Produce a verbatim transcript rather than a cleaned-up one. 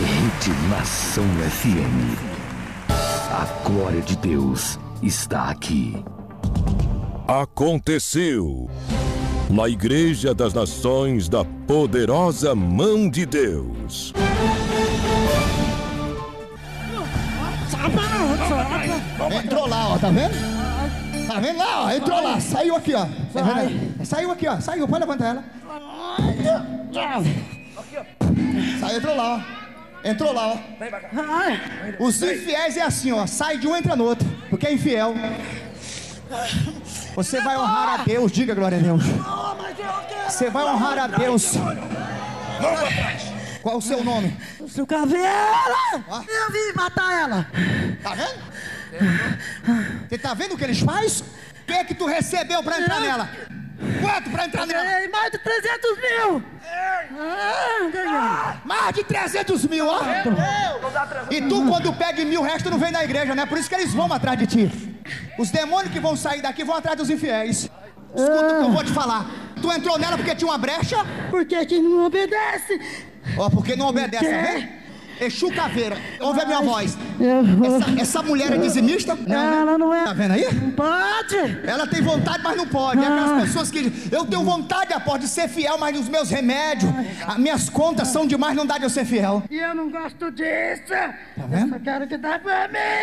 Rede Nação F M. A glória de Deus está aqui. Aconteceu na Igreja das Nações da Poderosa Mão de Deus. Entrou lá, ó, tá vendo? Tá vendo lá, ó? Entrou lá, saiu aqui, ó. Tá vendo? Saiu aqui, ó. Saiu, pode levantar ela. Saiu, entrou lá, ó. Entrou lá, ó. Os infiéis é assim, ó. Sai de um, entra no outro. Porque é infiel. Você vai honrar a Deus, diga glória a Deus. Você vai honrar a Deus. Qual o seu nome? Seu Caveira! Ah? Eu vim matar ela. Tá vendo? Você tá vendo o que eles fazem? O que é que tu recebeu pra entrar nela? Quanto pra entrar nela? Ei, mais de trezentos mil! Ah, mais de trezentos mil, ó! E tu, quando pega mil, o resto não vem da igreja, né? Por isso que eles vão atrás de ti. Os demônios que vão sair daqui vão atrás dos infiéis. Escuta o que eu vou te falar. Tu entrou nela porque tinha uma brecha? Porque que não obedece? Ó, oh, porque não obedece, né? Exu Caveira, ouve a minha voz. Essa, essa mulher é dizimista? Ela não é. Tá vendo aí? Não pode. Ela tem vontade, mas não pode. É aquelas pessoas que... Eu tenho vontade, após de ser fiel, mas os meus remédios, as minhas contas são demais, não dá de eu ser fiel. E eu não gosto disso. Tá vendo? Eu só quero que dá pra mim.